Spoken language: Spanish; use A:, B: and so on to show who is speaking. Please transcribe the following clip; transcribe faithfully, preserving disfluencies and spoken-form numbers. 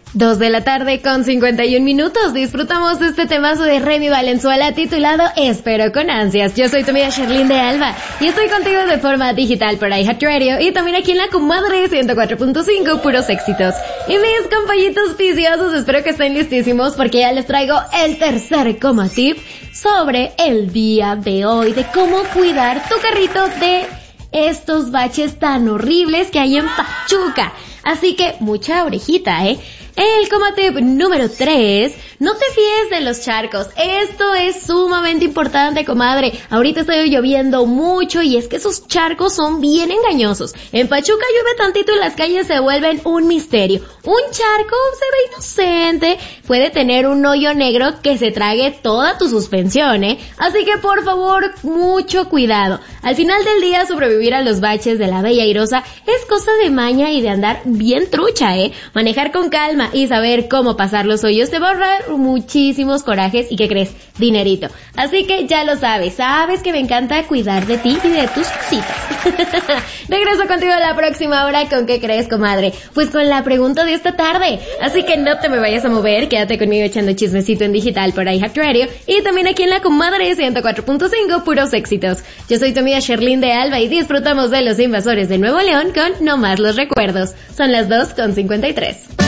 A: Dos de la tarde con cincuenta y un minutos. Disfrutamos de este temazo de Remy Valenzuela titulado Espero con ansias. Yo soy tu amiga Sherlyn de Alba y estoy contigo de forma digital por iHeartRadio y también aquí en la Comadre ciento cuatro punto cinco, puros éxitos. Y mis compañitos viciosos, espero que estén listísimos porque ya les traigo el tercer coma tip sobre el día de hoy, de cómo cuidar tu carrito de estos baches tan horribles que hay en Pachuca. Así que mucha orejita, ¿eh? El coma tip número tres, no te fíes de los charcos. Esto es sumamente importante, comadre. Ahorita está lloviendo mucho y es que esos charcos son bien engañosos. En Pachuca llueve tantito y las calles se vuelven un misterio. Un charco se ve inocente, puede tener un hoyo negro que se trague toda tu suspensión, ¿eh? Así que por favor, mucho cuidado. Al final del día, sobrevivir a los baches de la Bella Airosa es cosa de maña y de andar bien trucha, ¿eh? Manejar con calma y saber cómo pasar los hoyos te va a ahorrar muchísimos corajes y, ¿qué crees? Dinerito. Así que ya lo sabes, sabes que me encanta cuidar de ti y de tus cositas. Regreso contigo la próxima hora con ¿qué crees, comadre? Pues con la pregunta de esta tarde. Así que no te me vayas a mover, quédate conmigo echando chismecito en digital por iHeartRadio y también aquí en la Comadre ciento cuatro punto cinco, puros éxitos. Yo soy tu amiga Sherlyn de Alba y disfrutamos de Los Invasores de Nuevo León con No Más Los Recuerdos. Son las dos con cincuenta y tres.